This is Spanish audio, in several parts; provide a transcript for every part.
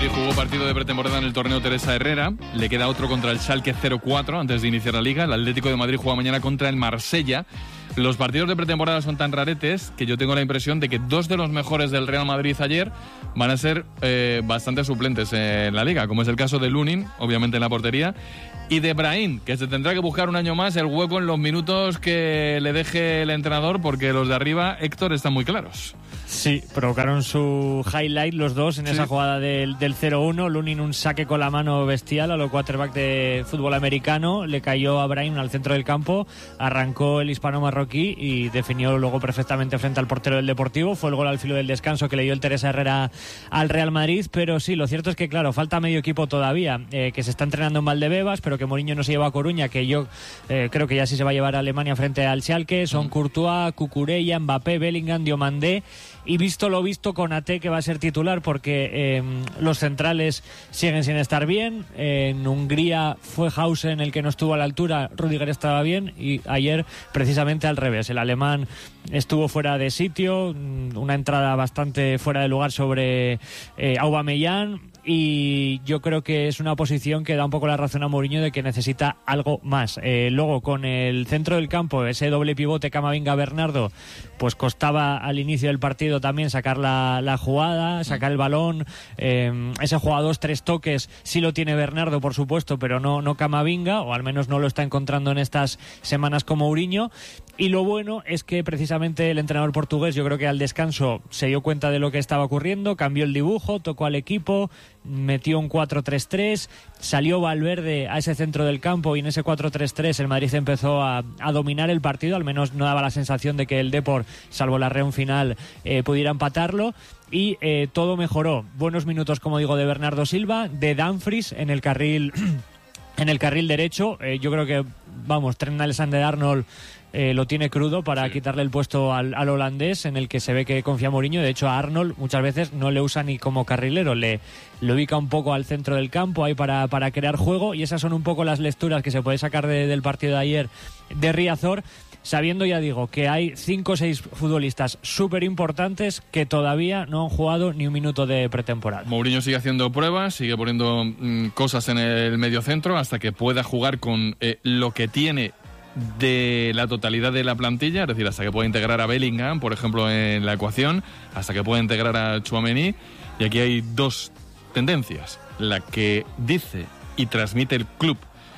Madrid jugó partido de pretemporada en el torneo Teresa Herrera. Le queda otro contra el Schalke 04 antes de iniciar la Liga. El Atlético de Madrid juega mañana contra el Marsella. Los partidos de pretemporada son tan raretes que yo tengo la impresión de que dos de los mejores del Real Madrid ayer van a ser bastante suplentes en la Liga, como es el caso de Lunin, obviamente en la portería, y de Brahim, que se tendrá que buscar un año más el hueco en los minutos que le deje el entrenador, porque los de arriba, Héctor, están muy claros. Sí, provocaron su highlight los dos en esa jugada del 0-1. Lunin un saque con la mano bestial a los quarterback de fútbol americano, le cayó a Brahim al centro del campo, arrancó el hispano marroquí y definió luego perfectamente frente al portero del Deportivo. Fue el gol al filo del descanso que le dio el Teresa Herrera al Real Madrid, pero sí, lo cierto es que claro, falta medio equipo todavía, que se está entrenando en Valdebebas, pero que Mourinho no se lleva a Coruña, que yo creo que ya sí se va a llevar a Alemania frente al Schalke. Son Courtois, Cucurella, Mbappé, Bellingham, Diomandé. Y visto lo visto, Konaté, que va a ser titular porque los centrales siguen sin estar bien. En Hungría fue Hausen el que no estuvo a la altura, Rüdiger estaba bien, y ayer precisamente al revés. El alemán estuvo fuera de sitio, una entrada bastante fuera de lugar sobre Aubameyang, y yo creo que es una posición que da un poco la razón a Mourinho de que necesita algo más. Luego, con el centro del campo, ese doble pivote Camavinga-Bernardo, pues costaba al inicio del partido también sacar la jugada, sacar el balón. Ese juego a 2-3 toques sí lo tiene Bernardo, por supuesto, pero no Camavinga, o al menos no lo está encontrando en estas semanas con Mourinho. Y lo bueno es que precisamente el entrenador portugués, yo creo que al descanso se dio cuenta de lo que estaba ocurriendo, cambió el dibujo, tocó al equipo, metió un 4-3-3, salió Valverde a ese centro del campo, y en ese 4-3-3 el Madrid empezó a dominar el partido. Al menos no daba la sensación de que el Depor, salvo la reunión final, pudiera empatarlo. Y todo mejoró. Buenos minutos, como digo, de Bernardo Silva, de Dumfries en el carril derecho. Yo creo que, Trent Alexander-Arnold lo tiene crudo para quitarle el puesto al holandés, en el que se ve que confía Mourinho. De hecho, a Arnold muchas veces no le usa ni como carrilero, le ubica un poco al centro del campo ahí para crear juego, y esas son un poco las lecturas que se puede sacar del partido de ayer de Riazor, sabiendo, ya digo, que hay 5 o 6 futbolistas súper importantes que todavía no han jugado ni un minuto de pretemporada. Mourinho sigue haciendo pruebas, sigue poniendo cosas en el mediocentro hasta que pueda jugar con lo que tiene de la totalidad de la plantilla, es decir, hasta que pueda integrar a Bellingham, por ejemplo, en la ecuación, hasta que pueda integrar a Tchouaméni. Y aquí hay dos tendencias: la que dice y transmite el club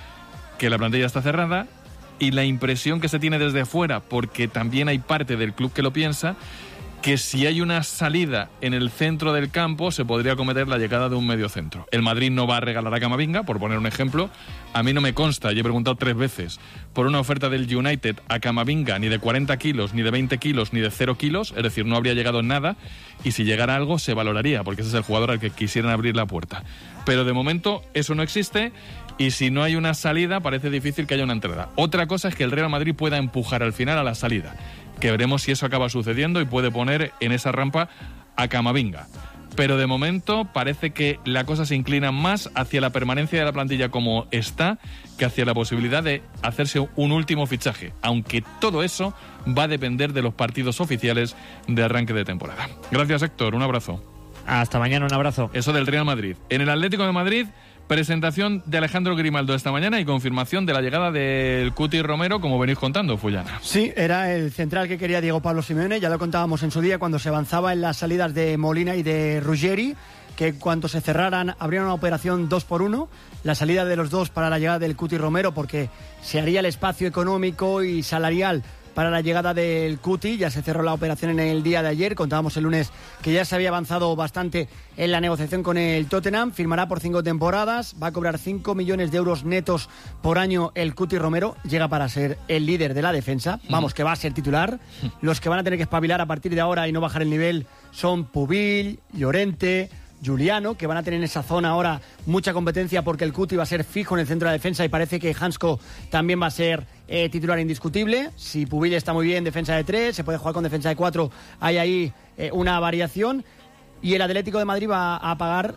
que la plantilla está cerrada, y la impresión que se tiene desde fuera, porque también hay parte del club que lo piensa, que si hay una salida en el centro del campo se podría cometer la llegada de un mediocentro. El Madrid no va a regalar a Camavinga, por poner un ejemplo. A mí no me consta, y he preguntado 3 veces, por una oferta del United a Camavinga, ni de 40 kilos, ni de 20 kilos, ni de 0 kilos, es decir, no habría llegado nada, y si llegara algo se valoraría, porque ese es el jugador al que quisieran abrir la puerta. Pero de momento eso no existe, y si no hay una salida parece difícil que haya una entrada. Otra cosa es que el Real Madrid pueda empujar al final a la salida, que veremos si eso acaba sucediendo y puede poner en esa rampa a Camavinga. Pero de momento parece que la cosa se inclina más hacia la permanencia de la plantilla como está, que hacia la posibilidad de hacerse un último fichaje, aunque todo eso va a depender de los partidos oficiales de arranque de temporada. Gracias, Héctor, un abrazo. Hasta mañana, un abrazo. Eso del Real Madrid. En el Atlético de Madrid, presentación de Alejandro Grimaldo esta mañana y confirmación de la llegada del Cuti Romero, como venís contando, Fullana. Sí, era el central que quería Diego Pablo Simeone, ya lo contábamos en su día cuando se avanzaba en las salidas de Molina y de Ruggeri, que cuando se cerraran habría una operación 2-1, la salida de los dos para la llegada del Cuti Romero, porque se haría el espacio económico y salarial para la llegada del Cuti. Ya se cerró la operación en el día de ayer. Contábamos el lunes que ya se había avanzado bastante en la negociación con el Tottenham. Firmará por 5 temporadas, va a cobrar 5 millones de euros netos por año el Cuti Romero. Llega para ser el líder de la defensa, que va a ser titular. Los que van a tener que espabilar a partir de ahora y no bajar el nivel son Pubil, Llorente, Juliano, que van a tener en esa zona ahora mucha competencia, porque el Cuti va a ser fijo en el centro de la defensa y parece que Hansko también va a ser titular indiscutible. Si Pubil está muy bien, defensa de 3, se puede jugar con defensa de 4, hay ahí una variación. Y el Atlético de Madrid va a pagar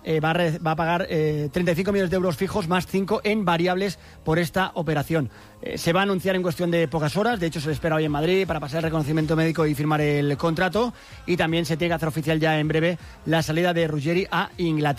35 millones de euros fijos más 5 en variables por esta operación. Se va a anunciar en cuestión de pocas horas. De hecho, se le espera hoy en Madrid para pasar el reconocimiento médico y firmar el contrato. Y también se tiene que hacer oficial ya en breve la salida de Ruggeri a Inglaterra.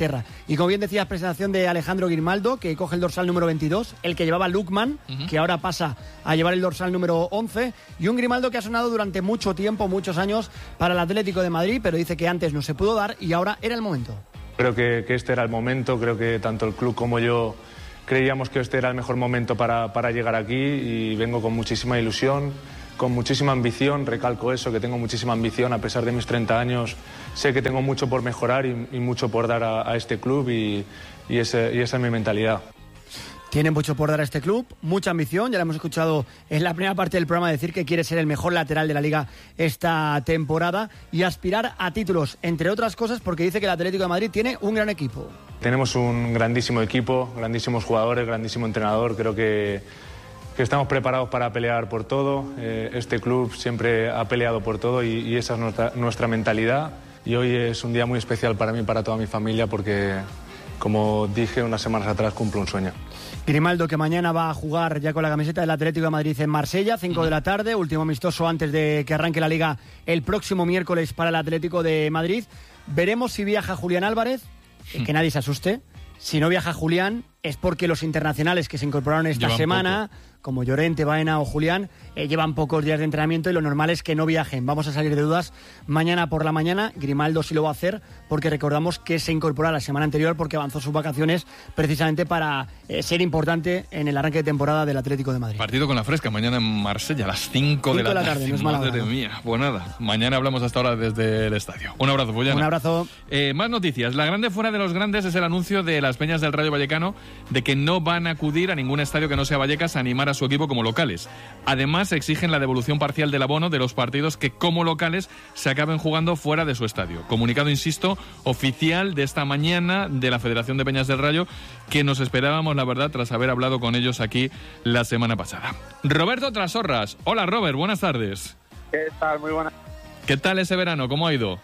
Y como bien decías, presentación de Alejandro Grimaldo, que coge el dorsal número 22, el que llevaba Lukman, que ahora pasa a llevar el dorsal número 11, y un Grimaldo que ha sonado durante mucho tiempo, muchos años, para el Atlético de Madrid, pero dice que antes no se pudo dar y ahora era el momento. Creo que este era el momento, creo que tanto el club como yo creíamos que este era el mejor momento para llegar aquí, y vengo con muchísima ilusión, con muchísima ambición, recalco eso, que tengo muchísima ambición a pesar de mis 30 años, sé que tengo mucho por mejorar y mucho por dar a este club, y esa es mi mentalidad. Tiene mucho por dar a este club, mucha ambición, ya lo hemos escuchado en la primera parte del programa decir que quiere ser el mejor lateral de la Liga esta temporada y aspirar a títulos, entre otras cosas porque dice que el Atlético de Madrid tiene un gran equipo. Tenemos un grandísimo equipo, grandísimos jugadores, grandísimo entrenador, creo que estamos preparados para pelear por todo. Este club siempre ha peleado por todo y esa es nuestra mentalidad, y hoy es un día muy especial para mí y para toda mi familia porque, como dije unas semanas atrás, cumplo un sueño. Grimaldo, que mañana va a jugar ya con la camiseta del Atlético de Madrid en Marsella, 5 de la tarde, último amistoso antes de que arranque la Liga el próximo miércoles para el Atlético de Madrid. Veremos si viaja Julián Álvarez, que nadie se asuste. Si no viaja Julián es porque los internacionales que se incorporaron esta semana, como Llorente, Baena o Julián, llevan pocos días de entrenamiento y lo normal es que no viajen. Vamos a salir de dudas mañana por la mañana. Grimaldo sí lo va a hacer porque recordamos que se incorporó la semana anterior porque avanzó sus vacaciones precisamente para ser importante en el arranque de temporada del Atlético de Madrid. Partido con la fresca mañana en Marsella a las 5 de la tarde. No es mala Madre mía. Pues nada, mañana hablamos hasta ahora desde el estadio. Un abrazo, Puyana. Un abrazo. Más noticias. La grande fuera de los grandes es el anuncio de las peñas del Rayo Vallecano de que no van a acudir a ningún estadio que no sea Vallecas a animar a su equipo como locales. Además, exigen la devolución parcial del abono de los partidos que como locales se acaben jugando fuera de su estadio. Comunicado, insisto, oficial de esta mañana de la Federación de Peñas del Rayo, que nos esperábamos, la verdad, tras haber hablado con ellos aquí la semana pasada. Roberto Trasorras. Hola, Robert, buenas tardes. ¿Qué tal? Muy buenas. ¿Qué tal ese verano? ¿Cómo ha ido?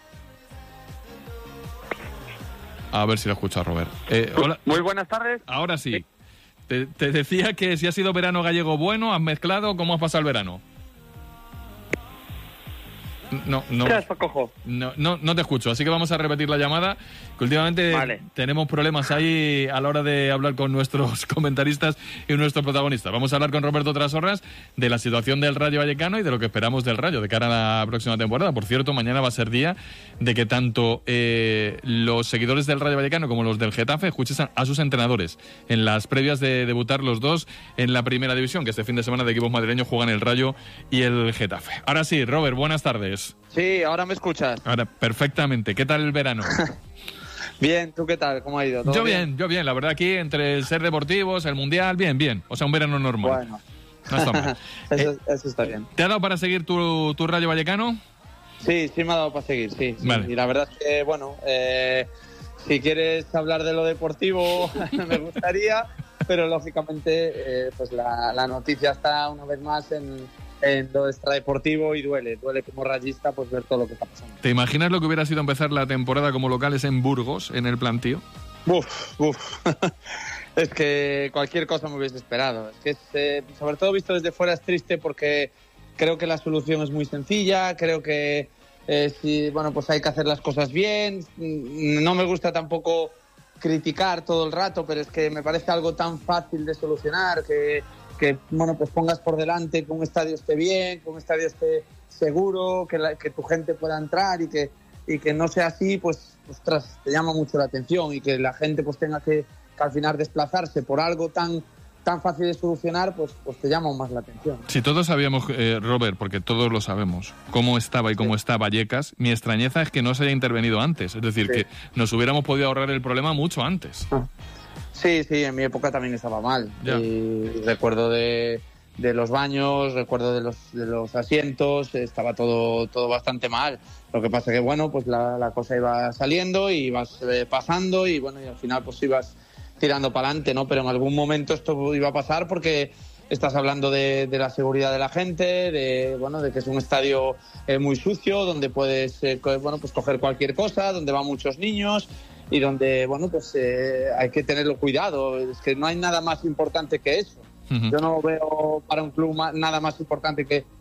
A ver si lo escucha Robert. Hola. Muy buenas tardes. Ahora sí. Te decía que si ha sido verano gallego bueno, ¿has mezclado? ¿Cómo has pasado el verano? No te escucho, así que vamos a repetir la llamada, que últimamente tenemos problemas ahí a la hora de hablar con nuestros comentaristas y nuestros protagonistas. Vamos a hablar con Roberto Trasorras de la situación del Rayo Vallecano y de lo que esperamos del Rayo de cara a la próxima temporada. Por cierto, mañana va a ser día de que tanto los seguidores del Rayo Vallecano como los del Getafe escuchen a sus entrenadores en las previas de debutar los dos en la primera división, que este fin de semana de equipos madrileños juegan el Rayo y el Getafe. Ahora sí, Robert, buenas tardes. Sí, ahora me escuchas. Ahora, perfectamente. ¿Qué tal el verano? Bien, ¿tú qué tal? ¿Cómo ha ido? Yo bien. La verdad, aquí entre el ser deportivos, el mundial, bien. O sea, un verano normal. Bueno. No está mal. Eso está bien. ¿Te ha dado para seguir tu Rayo Vallecano? Sí, me ha dado para seguir, sí. Vale. Y la verdad es que, bueno, si quieres hablar de lo deportivo, me gustaría, pero lógicamente, pues la noticia está una vez más en lo extradeportivo y duele como rayista pues ver todo lo que está pasando. ¿Te imaginas lo que hubiera sido empezar la temporada como locales en Burgos, en el plantío? Uf. Es que cualquier cosa me hubiese esperado. Es que sobre todo visto desde fuera es triste porque creo que la solución es muy sencilla, creo que pues hay que hacer las cosas bien. No me gusta tampoco criticar todo el rato, pero es que me parece algo tan fácil de solucionar que pues pongas por delante que un estadio esté bien, que un estadio esté seguro, que tu gente pueda entrar y que no sea así, pues ostras, te llama mucho la atención, y que la gente pues tenga que al final desplazarse por algo tan fácil de solucionar, pues te llama aún más la atención. Si todos sabíamos, Robert, porque todos lo sabemos, cómo estaba y cómo está Vallecas, mi extrañeza es que no se haya intervenido antes, es decir, que nos hubiéramos podido ahorrar el problema mucho antes. Sí, en mi época también estaba mal. Y recuerdo de los baños, recuerdo de los asientos, estaba todo bastante mal. Lo que pasa que, bueno, pues la cosa iba saliendo y ibas pasando y, bueno, y al final pues ibas tirando para adelante, ¿no? Pero en algún momento esto iba a pasar porque estás hablando de la seguridad de la gente, de que es un estadio muy sucio, donde puedes, pues coger cualquier cosa, donde van muchos niños y donde, hay que tenerlo cuidado. Es que no hay nada más importante que eso. Uh-huh. Yo no veo para un club nada más importante que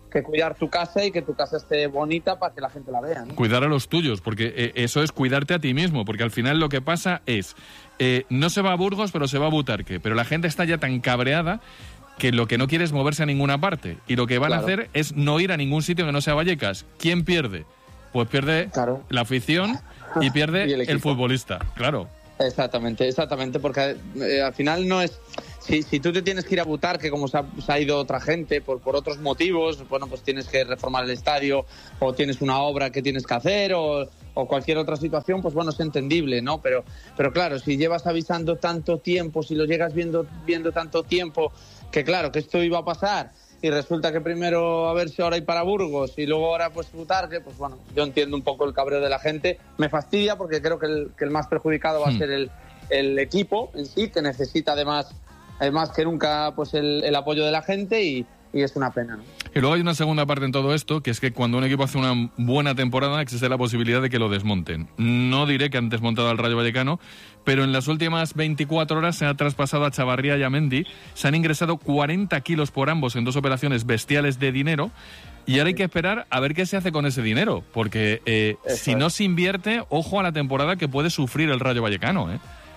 que cuidar tu casa y que tu casa esté bonita para que la gente la vea, ¿no? Cuidar a los tuyos, porque eso es cuidarte a ti mismo, porque al final lo que pasa es, no se va a Burgos, pero se va a Butarque, pero la gente está ya tan cabreada que lo que no quiere es moverse a ninguna parte, y lo que van a hacer es no ir a ningún sitio que no sea Vallecas. ¿Quién pierde? Pues pierde la afición y pierde y el futbolista, claro. Exactamente, porque al final no es... Si tú te tienes que ir a Butarque, como se ha ido otra gente, por otros motivos, bueno, pues tienes que reformar el estadio, o tienes una obra que tienes que hacer, o cualquier otra situación, pues bueno, es entendible, ¿no? Pero claro, si llevas avisando tanto tiempo, si lo llegas viendo tanto tiempo, que claro, que esto iba a pasar, y resulta que primero a ver si ahora hay para Burgos, y luego ahora pues Butarque, pues bueno, yo entiendo un poco el cabreo de la gente. Me fastidia porque creo que el más perjudicado va a ser el equipo en sí, que necesita además que nunca pues el apoyo de la gente, y es una pena, ¿no? Y luego hay una segunda parte en todo esto, que es que cuando un equipo hace una buena temporada existe la posibilidad de que lo desmonten. No diré que han desmontado al Rayo Vallecano, pero en las últimas 24 horas se ha traspasado a Chavarría y a Mendy, se han ingresado 40 kilos por ambos en 2 operaciones bestiales de dinero, y ahora hay que esperar a ver qué se hace con ese dinero, porque si no se invierte, ojo a la temporada que puede sufrir el Rayo Vallecano, ¿eh?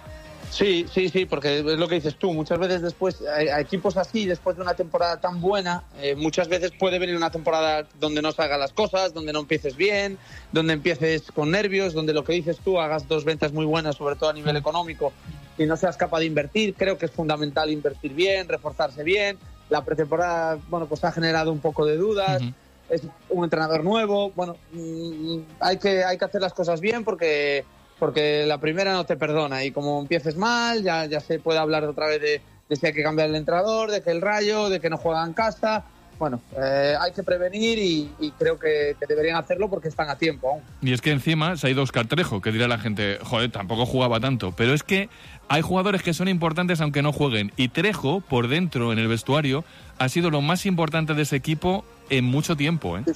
Sí, porque es lo que dices tú. Muchas veces después, a equipos así, después de una temporada tan buena, muchas veces puede venir una temporada donde no salgan las cosas, donde no empieces bien, donde empieces con nervios, donde lo que dices tú, hagas 2 ventas muy buenas, sobre todo a nivel económico, y no seas capaz de invertir. Creo que es fundamental invertir bien, reforzarse bien. La pretemporada, bueno, pues ha generado un poco de dudas. Es un entrenador nuevo. Bueno, hay que hacer las cosas bien porque la primera no te perdona, y como empieces mal, ya se puede hablar otra vez de si hay que cambiar el entrenador, de que el Rayo, de que no juega en casa. Bueno, hay que prevenir, y creo que deberían hacerlo porque están a tiempo aún. Y es que encima se ha ido Óscar Trejo, que dirá la gente, joder, tampoco jugaba tanto, pero es que hay jugadores que son importantes aunque no jueguen, y Trejo, por dentro, en el vestuario, ha sido lo más importante de ese equipo en mucho tiempo, ¿eh?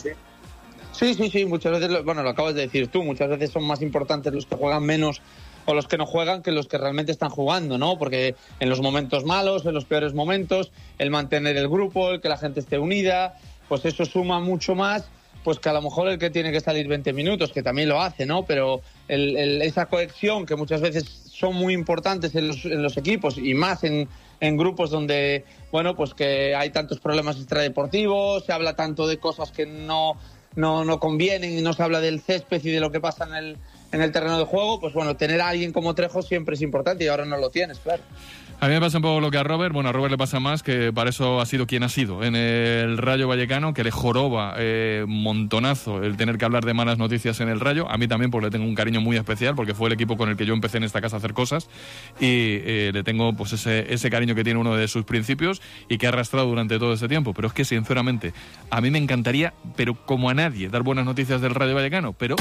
Sí, muchas veces, bueno, lo acabas de decir tú, muchas veces son más importantes los que juegan menos o los que no juegan que los que realmente están jugando, ¿no? Porque en los momentos malos, en los peores momentos, el mantener el grupo, el que la gente esté unida, pues eso suma mucho más, pues que a lo mejor el que tiene que salir 20 minutos, que también lo hace, ¿no? Pero esa cohesión que muchas veces son muy importantes en los equipos, y más en grupos donde, bueno, pues que hay tantos problemas extradeportivos, se habla tanto de cosas que no convienen, y no se habla del césped y de lo que pasa en el terreno de juego, pues bueno, tener a alguien como Trejo siempre es importante, y ahora no lo tienes, claro. A mí me pasa un poco lo que a Robert. Bueno, a Robert le pasa más, que para eso ha sido quien ha sido en el Rayo Vallecano, que le joroba montonazo el tener que hablar de malas noticias en el Rayo. A mí también, porque le tengo un cariño muy especial, porque fue el equipo con el que yo empecé en esta casa a hacer cosas, y le tengo pues ese cariño que tiene uno de sus principios y que ha arrastrado durante todo ese tiempo. Pero es que, sinceramente, a mí me encantaría, pero como a nadie, dar buenas noticias del Rayo Vallecano, pero...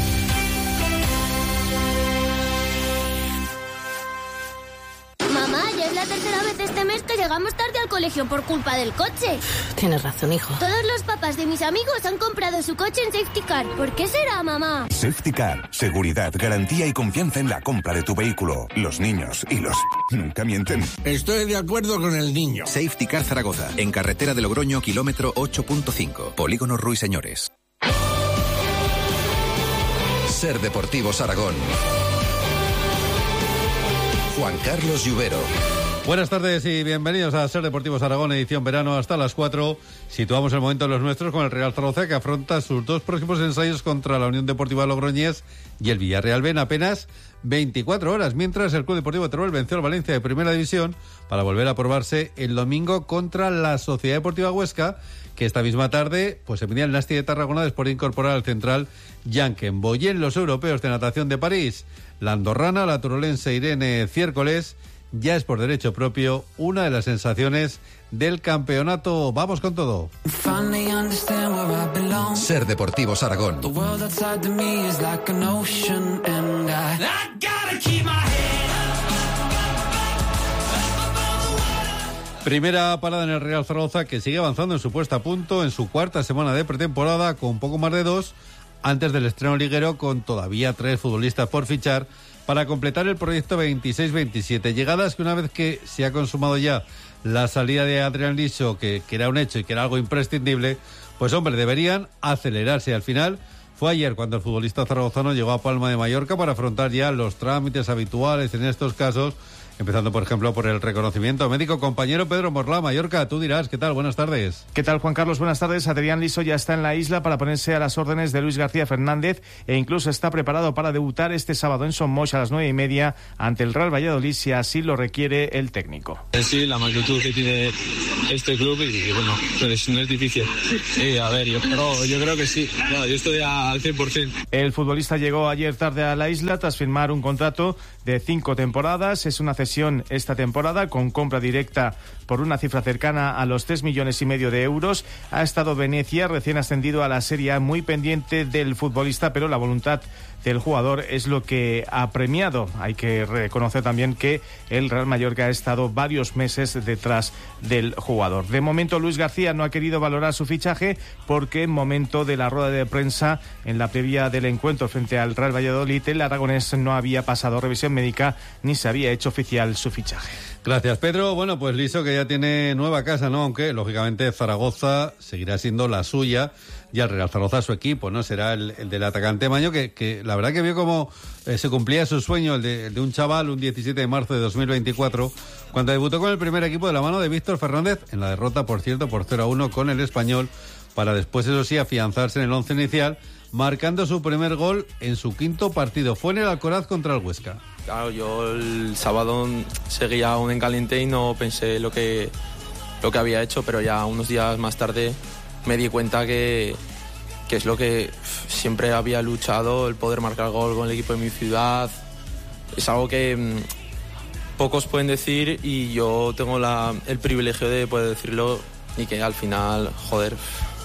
Tercera vez este mes que llegamos tarde al colegio por culpa del coche. Tienes razón, hijo. Todos los papás de mis amigos han comprado su coche en Safety Car. ¿Por qué será, mamá? Safety Car. Seguridad, garantía y confianza en la compra de tu vehículo. Los niños y los... nunca mienten. Estoy de acuerdo con el niño. Safety Car Zaragoza. En carretera de Logroño, kilómetro 8.5. Polígono Ruiseñores. Ser Deportivos Aragón. Juan Carlos Lluvero. Buenas tardes y bienvenidos a Ser Deportivos Aragón, edición verano hasta las 4. Situamos el momento de los nuestros con el Real Zaragoza, que afronta sus 2 próximos ensayos contra la Unión Deportiva Logroñés y el Villarreal B en apenas 24 horas, mientras el Club Deportivo Teruel venció al Valencia de Primera División para volver a probarse el domingo contra la Sociedad Deportiva Huesca, que esta misma tarde pues se medía el Nasti de Tarragona después de incorporar al central Jankenbo. Y en los europeos de natación de París, la andorrana, la turolense Irene Ciércoles, ya es por derecho propio una de las sensaciones del campeonato. Vamos con todo. Ser Deportivos Aragón. Primera parada en el Real Zaragoza, que sigue avanzando en su puesta a punto en su 4ª semana de pretemporada, con poco más de 2 antes del estreno liguero, con todavía 3 futbolistas por fichar para completar el proyecto 26-27. Llegadas que, una vez que se ha consumado ya la salida de Adrián Liso, que era un hecho y que era algo imprescindible, Pues hombre, deberían acelerarse. Al final fue ayer cuando el futbolista zaragozano llegó a Palma de Mallorca para afrontar ya los trámites habituales en estos casos, empezando, por ejemplo, por el reconocimiento médico. Compañero Pedro Morlá, Mallorca, tú dirás, ¿qué tal? Buenas tardes. ¿Qué tal, Juan Carlos? Buenas tardes. Adrián Liso ya está en la isla para ponerse a las órdenes de Luis García Fernández e incluso está preparado para debutar este sábado en Somos a las 9:30 ante el Real Valladolid, si así lo requiere el técnico. Sí, la magnitud que tiene este club y bueno, no es difícil. Sí, a ver, yo creo que sí. No, yo estoy al 100%. El futbolista llegó ayer tarde a la isla tras firmar un contrato de 5 temporadas. Es una cesión esta temporada con compra directa por una cifra cercana a los 3,5 millones de euros. Ha estado Venecia, recién ascendido a la Serie A, muy pendiente del futbolista, pero la voluntad del jugador es lo que ha premiado. Hay que reconocer también que el Real Mallorca ha estado varios meses detrás del jugador. De momento, Luis García no ha querido valorar su fichaje porque en momento de la rueda de prensa en la previa del encuentro frente al Real Valladolid, el aragonés no había pasado revisión médica ni se había hecho oficial su fichaje. Gracias, Pedro. Bueno, pues Liso, que ya tiene nueva casa, ¿no? Aunque, lógicamente, Zaragoza seguirá siendo la suya y al Real Zaragoza su equipo, ¿no? Será el del atacante Maño, que la verdad que vio como se cumplía su sueño, el de un chaval, un 17 de marzo de 2024, cuando debutó con el primer equipo de la mano de Víctor Fernández, en la derrota, por cierto, por 0-1 con el Español, para después, eso sí, afianzarse en el once inicial, marcando su primer gol en su quinto partido. Fue en el Alcoraz contra el Huesca. Claro, yo el sábado seguía aún en caliente y no pensé lo que había hecho, pero ya unos días más tarde me di cuenta que es lo que siempre había luchado, el poder marcar gol con el equipo de mi ciudad. Es algo que pocos pueden decir y yo tengo el privilegio de poder decirlo y que al final, joder,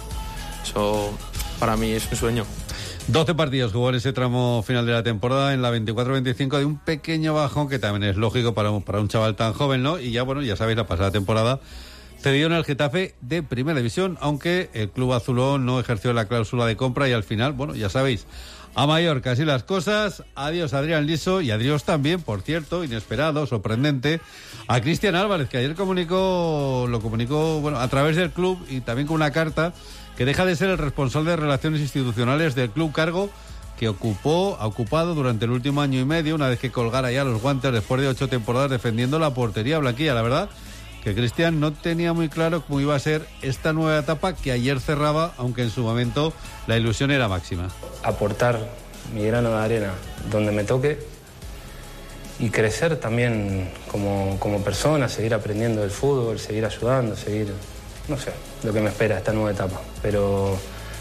eso para mí es un sueño. 12 partidos jugó en ese tramo final de la temporada, en la 24-25, de un pequeño bajón que también es lógico para un chaval tan joven, ¿no? Y ya, bueno, ya sabéis, la pasada temporada cedió en el Getafe de Primera División, aunque el club azulón no ejerció la cláusula de compra y al final, bueno, ya sabéis, a Mallorca, así las cosas. Adiós Adrián Liso y adiós también, por cierto, inesperado, sorprendente, a Cristian Álvarez, que ayer lo comunicó, bueno, a través del club y también con una carta, que deja de ser el responsable de relaciones institucionales del club, cargo que ha ocupado durante el último año y medio, una vez que colgara ya los guantes después de 8 temporadas defendiendo la portería blanquilla. La verdad que Cristian no tenía muy claro cómo iba a ser esta nueva etapa que ayer cerraba, aunque en su momento la ilusión era máxima. Aportar mi grano de arena donde me toque y crecer también como persona, seguir aprendiendo del fútbol, seguir ayudando, no sé, lo que me espera esta nueva etapa, pero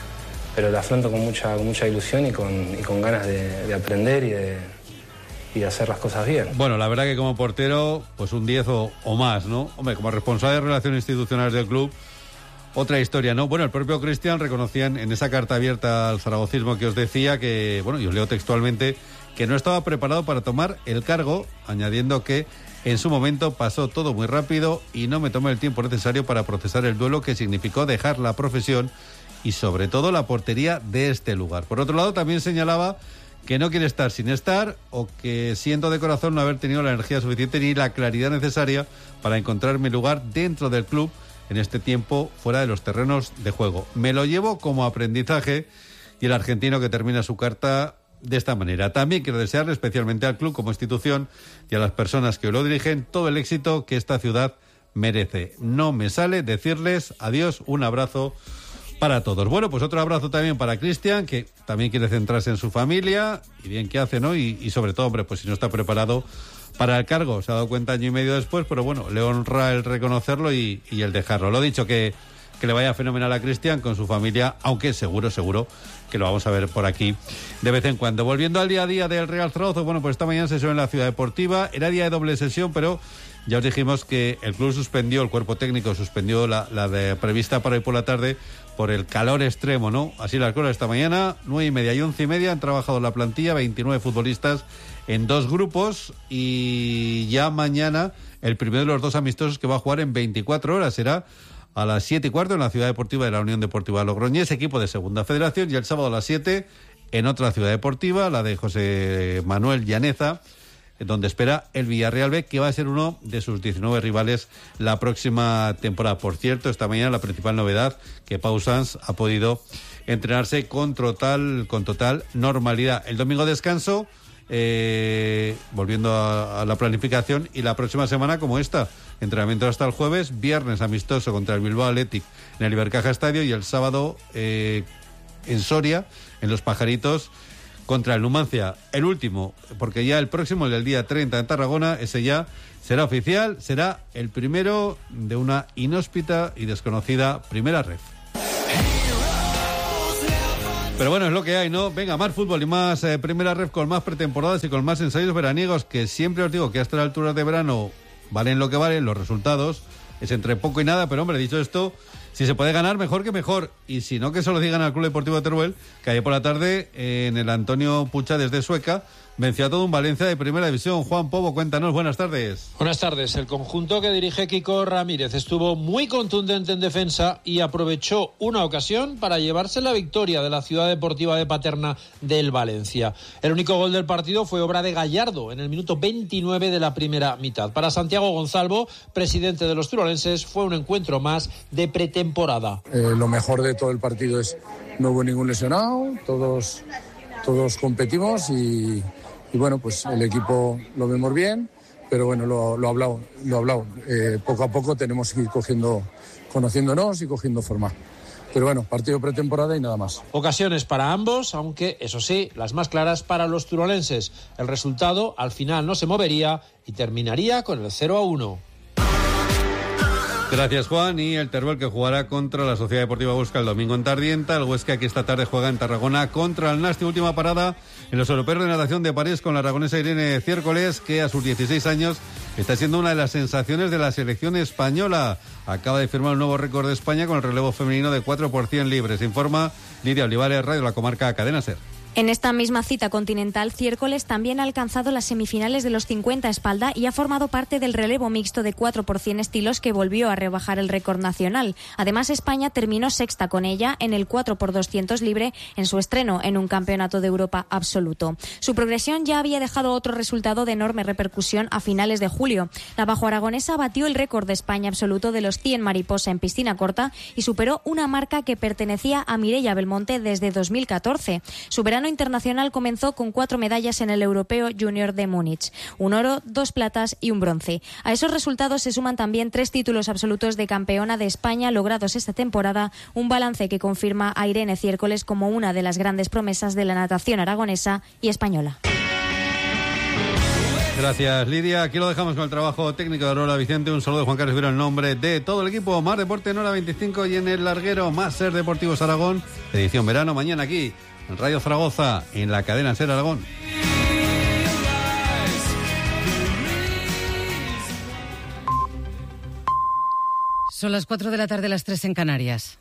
la afronto con mucha ilusión y con ganas de aprender y de hacer las cosas bien. Bueno, la verdad que como portero, pues un 10 o más, ¿no? Hombre, como responsable de relaciones institucionales del club, otra historia, ¿no? Bueno, el propio Cristian reconocía en esa carta abierta al zaragocismo que os decía que, bueno, y os leo textualmente, que no estaba preparado para tomar el cargo, añadiendo que en su momento pasó todo muy rápido y no me tomé el tiempo necesario para procesar el duelo que significó dejar la profesión y sobre todo la portería de este lugar. Por otro lado, también señalaba que no quiere estar sin estar o que siento de corazón no haber tenido la energía suficiente ni la claridad necesaria para encontrar mi lugar dentro del club en este tiempo fuera de los terrenos de juego. Me lo llevo como aprendizaje y el argentino que termina su carta de esta manera. También quiero desearle especialmente al club como institución y a las personas que lo dirigen todo el éxito que esta ciudad merece. No me sale decirles adiós, un abrazo para todos. Bueno, pues otro abrazo también para Cristian, que también quiere centrarse en su familia y bien que hace, ¿no? Y sobre todo, hombre, pues si no está preparado para el cargo, se ha dado cuenta año y medio después, pero bueno, le honra el reconocerlo y el dejarlo. Lo dicho, que le vaya fenomenal a Cristian con su familia, aunque seguro que lo vamos a ver por aquí de vez en cuando. Volviendo al día a día del Real Zaragoza, bueno, pues esta mañana sesión en la Ciudad Deportiva, era día de doble sesión, pero ya os dijimos que el club suspendió, el cuerpo técnico suspendió la prevista para hoy por la tarde por el calor extremo, ¿no? Así las cosas esta mañana, 9:30 y 11:30 han trabajado la plantilla, 29 futbolistas en 2 grupos y ya mañana el primero de los 2 amistosos que va a jugar en 24 horas será a las 7:15 en la Ciudad Deportiva de la Unión Deportiva Logroñés, equipo de Segunda Federación, y el sábado a las 7 en otra ciudad deportiva, la de José Manuel Llaneza, donde espera el Villarreal B, que va a ser uno de sus 19 rivales la próxima temporada. Por cierto, esta mañana la principal novedad, que Pau Sanz ha podido entrenarse con total normalidad. El domingo descanso, volviendo a la planificación, y la próxima semana como esta, entrenamiento hasta el jueves, viernes amistoso contra el Bilbao Athletic en el Ibercaja Estadio, y el sábado en Soria, en Los Pajaritos, contra el Numancia. El último, porque ya el próximo, el del día 30 en Tarragona, ese ya será oficial, será el primero de una inhóspita y desconocida primera ref. Pero bueno, es lo que hay, ¿no? Venga, más fútbol y más primera ref, con más pretemporadas y con más ensayos veraniegos, que siempre os digo que hasta la altura de verano valen lo que valen, los resultados es entre poco y nada, pero hombre, dicho esto, si se puede ganar, mejor que mejor, y si no, que se lo digan al Club Deportivo de Teruel, que ayer por la tarde en el Antonio Pucha desde Sueca venció a todo un Valencia de primera división. Juan Pobo, cuéntanos, buenas tardes. Buenas tardes. El conjunto que dirige Kiko Ramírez estuvo muy contundente en defensa y aprovechó una ocasión para llevarse la victoria de la Ciudad Deportiva de Paterna del Valencia. El único gol del partido fue obra de Gallardo en el minuto 29 de la primera mitad. Para Santiago Gonzalvo, presidente de los turolenses, fue un encuentro más de pretemporada. Lo mejor de todo el partido es no hubo ningún lesionado, todos competimos y bueno, pues el equipo lo vemos bien, pero bueno, lo hablado. Poco a poco tenemos que ir conociéndonos y cogiendo forma. Pero bueno, partido pretemporada y nada más. Ocasiones para ambos, aunque eso sí, las más claras para los turolenses. El resultado al final no se movería y terminaría con el 0-1. Gracias, Juan. Y el Teruel, que jugará contra la Sociedad Deportiva Huesca el domingo en Tardienta. El Huesca, que esta tarde juega en Tarragona contra el Nasti. Última parada en los europeos de natación de París con la aragonesa Irene Ciércoles, que a sus 16 años está siendo una de las sensaciones de la selección española. Acaba de firmar un nuevo récord de España con el relevo femenino de 4 por 100 libres. Informa Lidia Olivares, Radio La Comarca, Cadena SER. En esta misma cita continental, Ciércoles también ha alcanzado las semifinales de los 50 espalda y ha formado parte del relevo mixto de 4 por 100 estilos, que volvió a rebajar el récord nacional. Además, España terminó sexta con ella en el 4 por 200 libre en su estreno en un campeonato de Europa absoluto. Su progresión ya había dejado otro resultado de enorme repercusión a finales de julio. La bajoaragonesa batió el récord de España absoluto de los 100 mariposa en piscina corta y superó una marca que pertenecía a Mireia Belmonte desde 2014. Su verano internacional comenzó con 4 medallas en el Europeo Junior de Múnich, un oro, 2 platas y un bronce. A esos resultados se suman también 3 títulos absolutos de campeona de España logrados esta temporada, un balance que confirma a Irene Ciércoles como una de las grandes promesas de la natación aragonesa y española. Gracias, Lidia. Aquí lo dejamos con el trabajo técnico de Aurora Vicente. Un saludo de Juan Carlos Viro en nombre de todo el equipo. Más deporte en hora 25 y en el larguero, más SER Deportivos Aragón, edición verano, mañana aquí en Radio Zaragoza, en la cadena SER Aragón. Son las 4 de la tarde, las 3 en Canarias.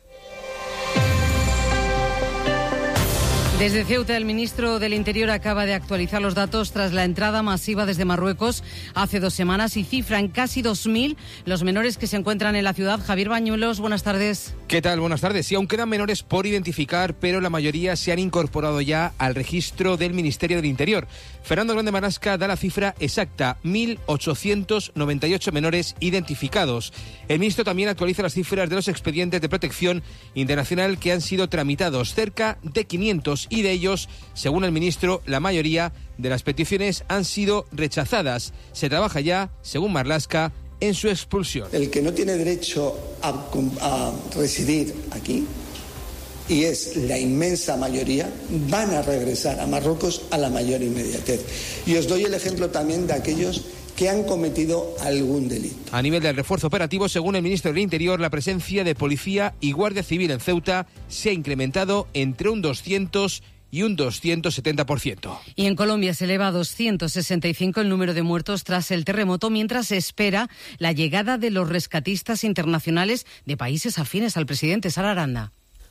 Desde Ceuta, el ministro del Interior acaba de actualizar los datos tras la entrada masiva desde Marruecos hace 2 semanas y cifra en casi 2.000 los menores que se encuentran en la ciudad. Javier Bañuelos, buenas tardes. ¿Qué tal? Buenas tardes. Sí, aún quedan menores por identificar, pero la mayoría se han incorporado ya al registro del Ministerio del Interior. Fernando Grande Marlasca da la cifra exacta, 1.898 menores identificados. El ministro también actualiza las cifras de los expedientes de protección internacional que han sido tramitados, cerca de 500, y de ellos, según el ministro, la mayoría de las peticiones han sido rechazadas. Se trabaja ya, según Marlasca, en su expulsión. El que no tiene derecho a residir aquí, y es la inmensa mayoría, van a regresar a Marruecos a la mayor inmediatez. Y os doy el ejemplo también de aquellos que han cometido algún delito. A nivel del refuerzo operativo, según el ministro del Interior, la presencia de policía y guardia civil en Ceuta se ha incrementado entre un 200 y un 270%. Y en Colombia se eleva a 265 el número de muertos tras el terremoto, mientras se espera la llegada de los rescatistas internacionales de países afines al presidente. Sara Aranda.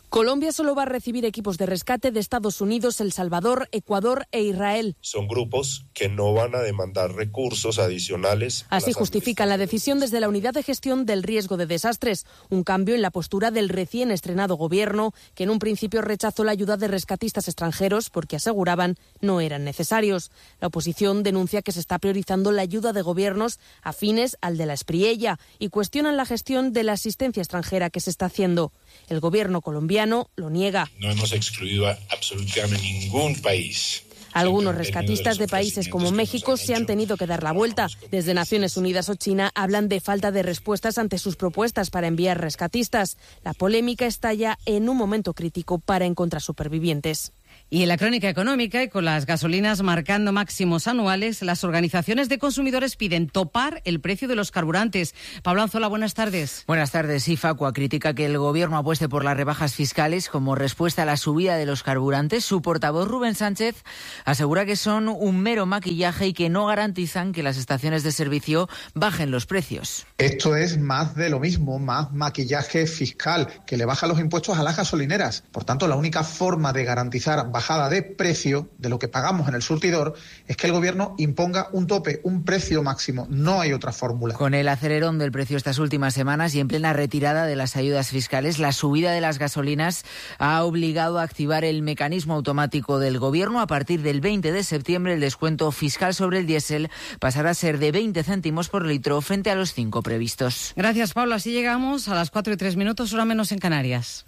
Colombia solo va a recibir equipos de rescate de Estados Unidos, El Salvador, Ecuador e Israel. Son grupos que no van a demandar recursos adicionales. Así justifican la decisión desde la Unidad de Gestión del Riesgo de Desastres, un cambio en la postura del recién estrenado gobierno, que en un principio rechazó la ayuda de rescatistas extranjeros porque aseguraban no eran necesarios. La oposición denuncia que se está priorizando la ayuda de gobiernos afines al de la Espriella y cuestionan la gestión de la asistencia extranjera que se está haciendo. El gobierno colombiano lo niega. No hemos excluido a absolutamente ningún país. Algunos rescatistas de países como México se han tenido que dar la vuelta. Desde Naciones Unidas o China hablan de falta de respuestas ante sus propuestas para enviar rescatistas. La polémica estalla en un momento crítico para encontrar supervivientes. Y en la crónica económica, y con las gasolinas marcando máximos anuales, las organizaciones de consumidores piden topar el precio de los carburantes. Pablo Anzola, buenas tardes. Buenas tardes. Sí, Facua critica que el Gobierno apueste por las rebajas fiscales como respuesta a la subida de los carburantes. Su portavoz, Rubén Sánchez, asegura que son un mero maquillaje y que no garantizan que las estaciones de servicio bajen los precios. Esto es más de lo mismo, más maquillaje fiscal, que le baja los impuestos a las gasolineras. Por tanto, la única forma de garantizar bajada de precio de lo que pagamos en el surtidor es que el gobierno imponga un tope, un precio máximo. No hay otra fórmula. Con el acelerón del precio estas últimas semanas y en plena retirada de las ayudas fiscales, la subida de las gasolinas ha obligado a activar el mecanismo automático del gobierno. A partir del 20 de septiembre, el descuento fiscal sobre el diésel pasará a ser de 20 céntimos por litro frente a los 5 previstos. Gracias, Pablo. Así llegamos a las 4:03, hora menos en Canarias.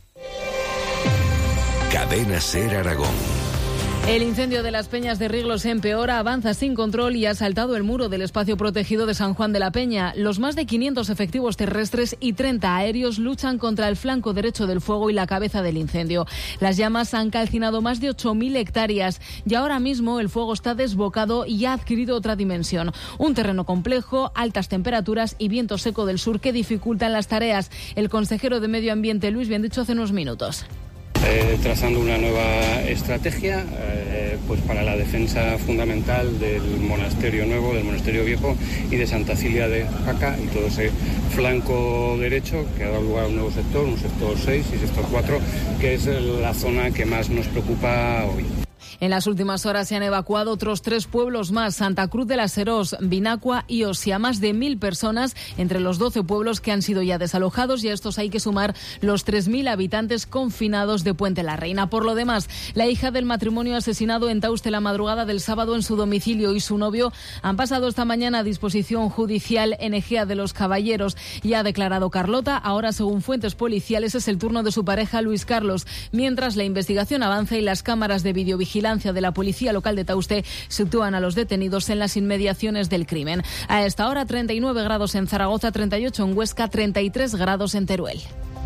Cadena SER Aragón. El incendio de las Peñas de Riglos empeora, avanza sin control y ha saltado el muro del espacio protegido de San Juan de la Peña. Los más de 500 efectivos terrestres y 30 aéreos luchan contra el flanco derecho del fuego y la cabeza del incendio. Las llamas han calcinado más de 8.000 hectáreas y ahora mismo el fuego está desbocado y ha adquirido otra dimensión. Un terreno complejo, altas temperaturas y viento seco del sur que dificultan las tareas. El consejero de Medio Ambiente, Luis, bien dicho hace unos minutos. Trazando una nueva estrategia pues para la defensa fundamental del monasterio nuevo, del monasterio viejo y de Santa Cilia de Jaca y todo ese flanco derecho que ha dado lugar a un nuevo sector, un sector 6 y sector 4, que es la zona que más nos preocupa hoy. En las últimas horas se han evacuado otros 3 pueblos más, Santa Cruz de las Serós, Vinacua y Osia. Más de 1.000 personas entre los 12 pueblos que han sido ya desalojados, y a estos hay que sumar los 3.000 habitantes confinados de Puente la Reina. Por lo demás, la hija del matrimonio asesinado en Tauste la madrugada del sábado en su domicilio y su novio han pasado esta mañana a disposición judicial en Ejea de los Caballeros. Y ha declarado Carlota. Ahora, según fuentes policiales, es el turno de su pareja Luis Carlos. Mientras la investigación avanza y las cámaras de videovigilancia de la Policía Local de Tauste sitúan a los detenidos en las inmediaciones del crimen. A esta hora 39 grados en Zaragoza, 38 en Huesca, 33 grados en Teruel.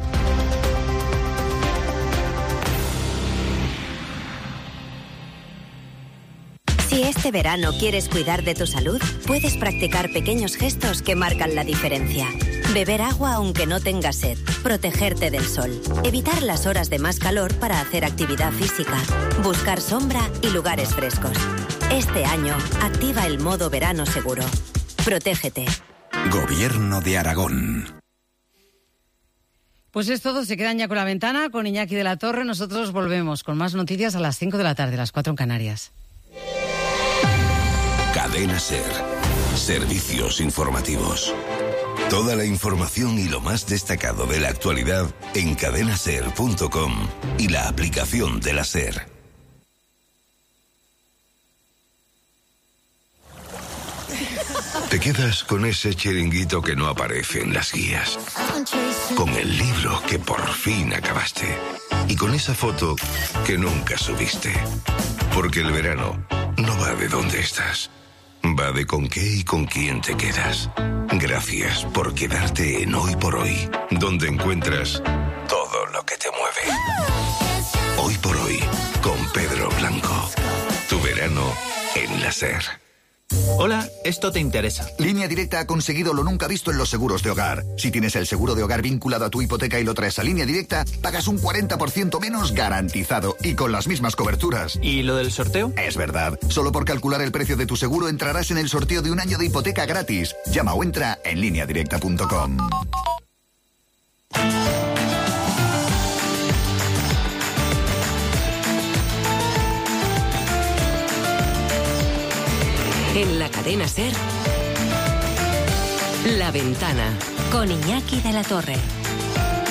Si este verano quieres cuidar de tu salud, puedes practicar pequeños gestos que marcan la diferencia. Beber agua aunque no tengas sed, protegerte del sol, evitar las horas de más calor para hacer actividad física, buscar sombra y lugares frescos. Este año, activa el modo verano seguro. Protégete. Gobierno de Aragón. Pues es todo, se quedan ya con la ventana, con Iñaki de la Torre. Nosotros volvemos con más noticias a las 5 de la tarde, las 4 en Canarias. Cadena SER. Servicios informativos. Toda la información y lo más destacado de la actualidad en cadenaser.com y la aplicación de la SER. Te quedas con ese chiringuito que no aparece en las guías, con el libro que por fin acabaste y con esa foto que nunca subiste. Porque el verano no va de dónde estás, va de con qué y con quién te quedas. Gracias por quedarte en Hoy por Hoy, donde encuentras todo lo que te mueve. Hoy por Hoy, con Pedro Blanco. Tu verano en la SER. Hola, esto te interesa. Línea Directa ha conseguido lo nunca visto en los seguros de hogar. Si tienes el seguro de hogar vinculado a tu hipoteca y lo traes a Línea Directa, pagas un 40% menos garantizado y con las mismas coberturas. ¿Y lo del sorteo? Es verdad. Solo por calcular el precio de tu seguro entrarás en el sorteo de un año de hipoteca gratis. Llama o entra en lineadirecta.com. En la cadena SER, La Ventana. Con Iñaki de la Torre.